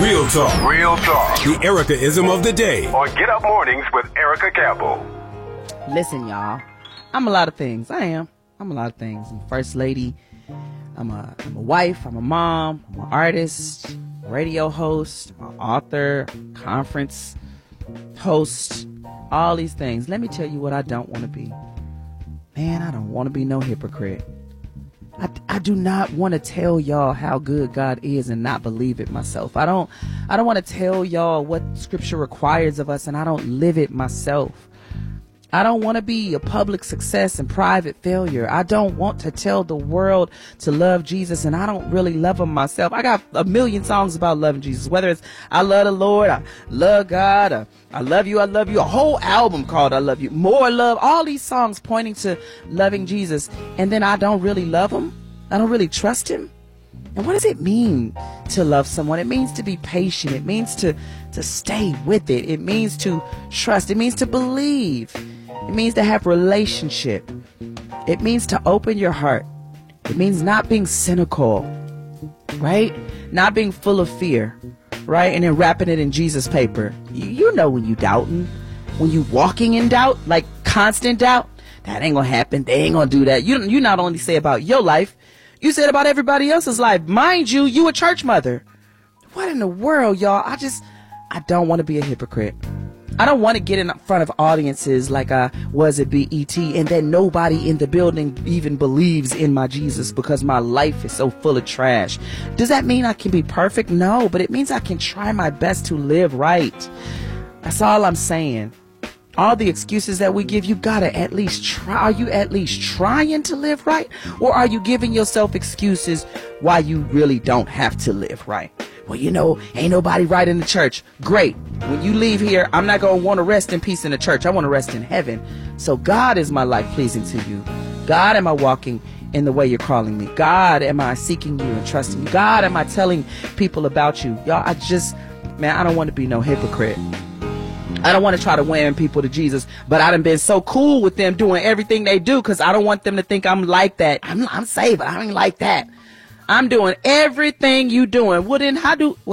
Real talk. Real talk. The Erica-ism of the day. On Get Up Mornings with Erica Campbell. Listen, y'all. I'm a lot of things. I'm a lot of things. I'm first lady. I'm a wife. I'm a mom. I'm an artist. Radio host. I'm an author. Conference host. All these things. Let me tell you what I don't want to be. Man, I don't want to be no hypocrite. I do not want to tell y'all how good God is and not believe it myself. I don't want to tell y'all what scripture requires of us and I don't live it myself. I don't want to be a public success and private failure. I don't want to tell the world to love Jesus and I don't really love him myself. I got a million songs about loving Jesus, whether it's I love the Lord, I love God, I love you, a whole album called I Love You, More Love, all these songs pointing to loving Jesus, and then I don't really love him. I don't really trust him. And what does it mean to love someone? It means to be patient. It means to stay with it. It means to trust. It means to believe. It means to have relationship. It means to open your heart. It means not being cynical, right? Not being full of fear, right? And then wrapping it in Jesus paper. You know when you doubting, when you walking in doubt, like constant doubt, that ain't gonna happen. They ain't gonna do that. You not only say about your life, you said about everybody else's life. Mind you, you a church mother. What in the world, y'all? I don't want to be a hypocrite. I don't want to get in front of audiences like I was at BET and then nobody in the building even believes in my Jesus because my life is so full of trash. Does that mean I can be perfect? No, but it means I can try my best to live right. That's all I'm saying. All the excuses that we give, you gotta at least try. Are you at least trying to live right? Or are you giving yourself excuses why you really don't have to live right? Well, ain't nobody right in the church. Great. When you leave here, I'm not going to want to rest in peace in the church. I want to rest in heaven. So God, is my life pleasing to you? God, am I walking in the way you're calling me? God, am I seeking you and trusting you? God, am I telling people about you? Y'all, I don't want to be no hypocrite. I don't want to try to win people to Jesus, but I done been so cool with them doing everything they do because I don't want them to think I'm like that. I'm saved, but I ain't like that. I'm doing everything you doing. Well, then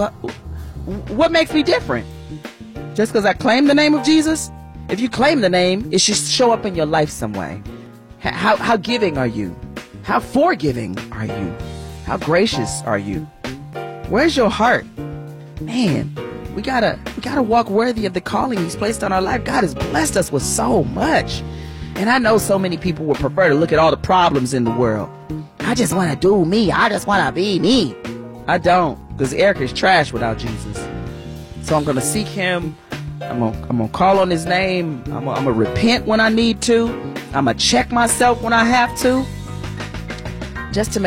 what makes me different? Just because I claim the name of Jesus? If you claim the name, it should show up in your life some way. How giving are you? How forgiving are you? How gracious are you? Where's your heart? Man, we gotta walk worthy of the calling he's placed on our life. God has blessed us with so much. And I know so many people would prefer to look at all the problems in the world. I just want to do me. I just want to be me. I don't, because Erica is trash without Jesus. So I'm going to seek him. I'm going to call on his name. I'm going to repent when I need to. I'm going to check myself when I have to. Just to make